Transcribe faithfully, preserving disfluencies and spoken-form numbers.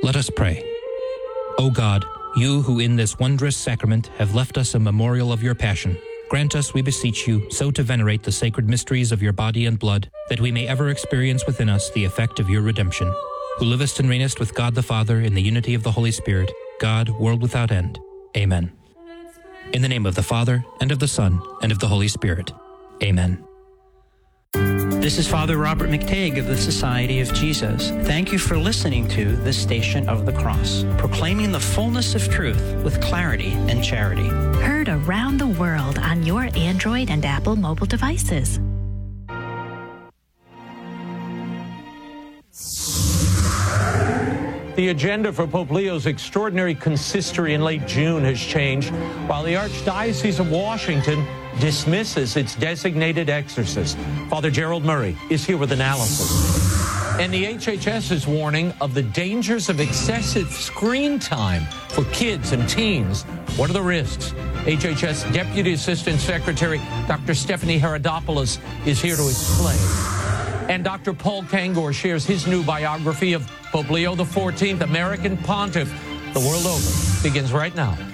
Let us pray. O God, you who in this wondrous sacrament have left us a memorial of your passion, grant us, we beseech you, so to venerate the sacred mysteries of your body and blood, that we may ever experience within us the effect of your redemption, who livest and reignest with God the Father in the unity of the Holy Spirit, God, world without end. Amen. In the name of the Father, and of the Son, and of the Holy Spirit. Amen. This is Father Robert McTague of the Society of Jesus. Thank you for listening to The Station of the Cross, proclaiming the fullness of truth with clarity and charity. Heard around the world on your Android and Apple mobile devices. The agenda for Pope Leo's extraordinary consistory in late June has changed, while the Archdiocese of Washington dismisses its designated exorcist. Father Gerald Murray is here with analysis. And the H H S's warning of the dangers of excessive screen time for kids and teens. What are the risks? H H S Deputy Assistant Secretary Doctor Stephanie Herodopoulos is here to explain. And Doctor Paul Kangor shares his new biography of Pope Leo the fourteenth, American Pontiff, the world over. Begins right now.